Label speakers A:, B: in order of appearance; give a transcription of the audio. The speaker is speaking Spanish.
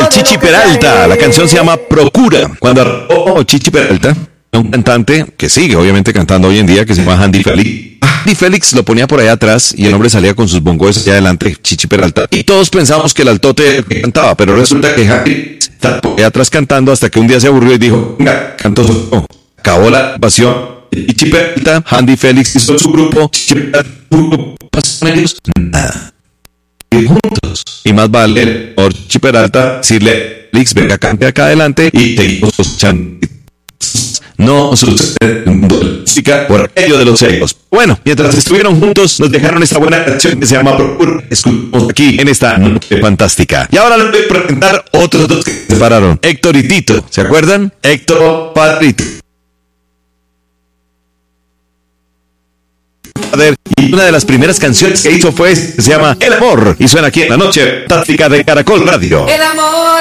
A: Chichi Peralta. La canción se llama Procura. Cuando arrancó Chichi Peralta, un cantante que sigue obviamente cantando hoy en día, que se llama Andy Félix. Andy Félix lo ponía por allá atrás y el hombre salía con sus bongos allá adelante, Chichi Peralta. Y todos pensamos que el altote cantaba, pero resulta que Andy está por allá atrás cantando hasta que un día se aburrió y dijo, venga, canto solo. Acabó la pasión. Chichi Peralta, Andy Félix hizo su grupo, Chichi Peralta, pasan ellos, nada. Y juntos. Y más vale por Chichi Peralta decirle, Félix, venga, cante acá adelante y seguimos escuchando. No sucede en el mundo de la música por aquello de los egos. Bueno, mientras estuvieron juntos, nos dejaron esta buena canción que se llama Procura. Escuchamos aquí en esta noche fantástica. Y ahora les voy a presentar otros dos que se separaron. Héctor y Tito. ¿Se acuerdan? Héctor Padrito. Y una de las primeras canciones que hizo fue, se llama El Amor. Y suena aquí en la noche fantástica de Caracol Radio.
B: El amor.